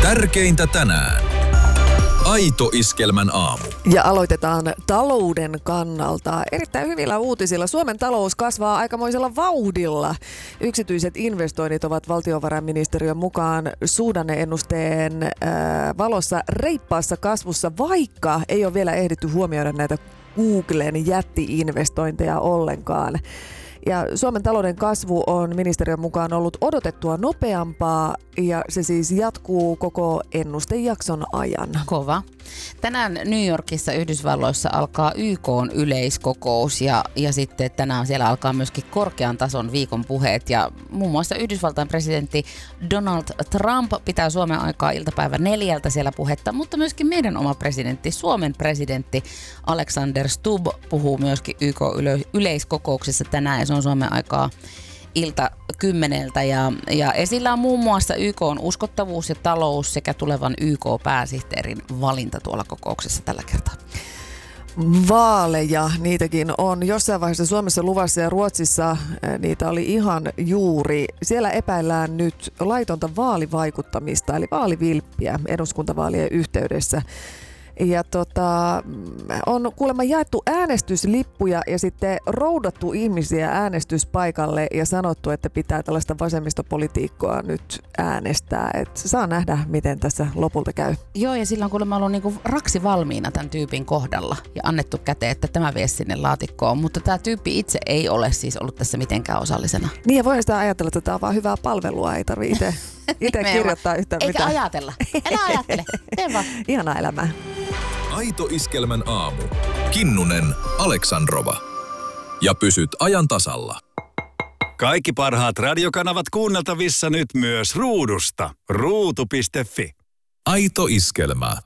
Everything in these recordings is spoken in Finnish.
Tärkeintä tänään. Aito Iskelmän aamu. Ja aloitetaan talouden kannalta. Erittäin hyvillä uutisilla. Suomen talous kasvaa aikamoisella vauhdilla. Yksityiset investoinnit ovat valtiovarainministeriön mukaan suhdanneennusteen valossa reippaassa kasvussa, vaikka ei ole vielä ehditty huomioida näitä Googlen jätti-investointeja ollenkaan. Ja Suomen talouden kasvu on ministeriön mukaan ollut odotettua nopeampaa ja se siis jatkuu koko ennustejakson ajan. Kova. Tänään New Yorkissa Yhdysvalloissa alkaa YK:n yleiskokous ja sitten tänään siellä alkaa myöskin korkean tason viikon puheet ja muun muassa Yhdysvaltain presidentti Donald Trump pitää Suomen aikaa iltapäivä 4 siellä puhetta, mutta myöskin meidän oma presidentti, Suomen presidentti Alexander Stubb puhuu myöskin YK:n yleiskokouksessa tänään ja se on Suomen aikaa ilta 10 ja esillä on muun muassa YK:n uskottavuus ja talous sekä tulevan YK-pääsihteerin valinta tuolla kokouksessa tällä kertaa. Vaaleja, niitäkin on jossain vaiheessa Suomessa luvassa ja Ruotsissa niitä oli ihan juuri. Siellä epäillään nyt laitonta vaalivaikuttamista eli vaalivilppiä eduskuntavaalien yhteydessä. Ja on kuulemma jaettu äänestyslippuja ja sitten roudattu ihmisiä äänestyspaikalle ja sanottu, että pitää tällaista vasemmistopolitiikkoa nyt äänestää. Et saa nähdä, miten tässä lopulta käy. Joo, ja sillä on kuulemma ollut niinku raksi valmiina tämän tyypin kohdalla ja annettu käteen, että tämä vie sinne laatikkoon. Mutta tämä tyyppi itse ei ole siis ollut tässä mitenkään osallisena. Niin ja voin sitä ajatella, että tämä on vaan hyvää palvelua, ei tarvitse itse kirjoittaa yhtään mitään. Eikä ajatella. Älä ajattele. Tee vaan. Ihanaa elämää. Aito Iskelmän aamu. Kinnunen, Aleksandrova. Ja pysyt ajan tasalla. Kaikki parhaat radiokanavat kuunneltavissa nyt myös ruudusta. Ruutu.fi. Aito Iskelmä.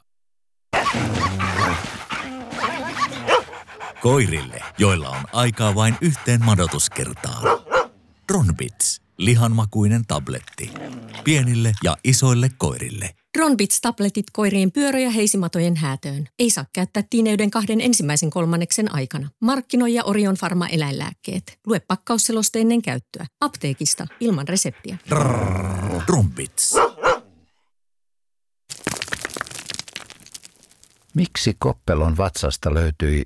Koirille, joilla on aikaa vain yhteen madotuskertaan. Ronbits, lihanmakuinen tabletti. Pienille ja isoille koirille. Ronbits-tabletit koirien pyörä- ja heisimatojen häätöön. Ei saa käyttää tiineyden 2 ensimmäisen kolmanneksen aikana. Markkinoija Orion Pharma eläinlääkkeet. Lue pakkausseloste ennen käyttöä. Apteekista ilman reseptiä. Ronbits. Miksi Koppelon vatsasta löytyi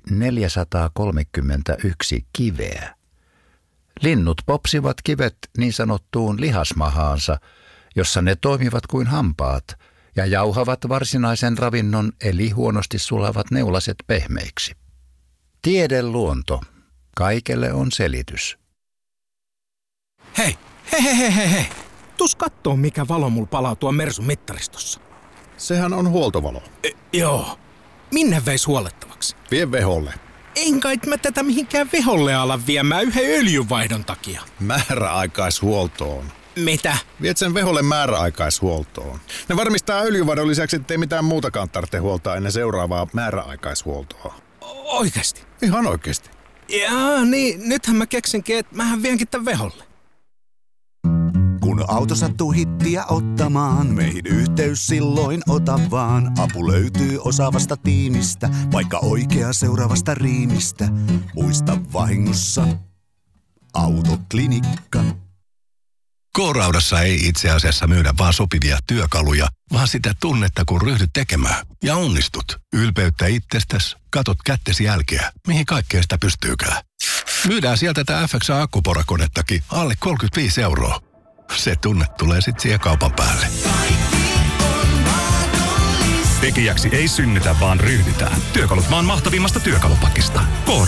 431 kiveä? Linnut popsivat kivet niin sanottuun lihasmahaansa, jossa ne toimivat kuin hampaat ja jauhavat varsinaisen ravinnon eli huonosti sulavat neulaset pehmeiksi. Tiedeluonto. Kaikelle on selitys. Hei. Tuus kattoo, mikä valo mulla palaa tuon Mersun mittaristossa. Sehän on huoltovalo. Joo. Minne veis huollettavaksi? Vie veholle. En kai mä tätä mihinkään veholle ala viemään yhden öljynvaihdon takia. Määräaikaishuoltoon. Mitä? Viet sen veholle määräaikaishuoltoon. Ne varmistaa öljyvadon lisäksi, ettei mitään muutakaan tarvitse huoltaa ennen seuraavaa määräaikaishuoltoa. Oikeesti? Ihan oikeesti. Jaa, niin nythän mä keksinkin, että mähän vienkin tän veholle. Kun auto sattuu hittiä ottamaan, meihin yhteys silloin ota vaan. Apu löytyy osaavasta tiimistä, vaikka oikea seuraavasta riimistä. Muista vahingossa Autoklinikka. K-Raudassa ei itse asiassa myydä vaan sopivia työkaluja, vaan sitä tunnetta, kun ryhdyt tekemään. Ja onnistut. Ylpeyttä itsestäsi, katot kättesi jälkeä, mihin kaikkea sitä pystyykään. Myydään sieltä tätä FXA-akkuporakonettakin alle 35 €. Se tunne tulee sit siihen kaupan päälle. Tekijäksi ei synnytä, vaan ryhdytään. Työkalut maan mahtavimmasta työkalupakista.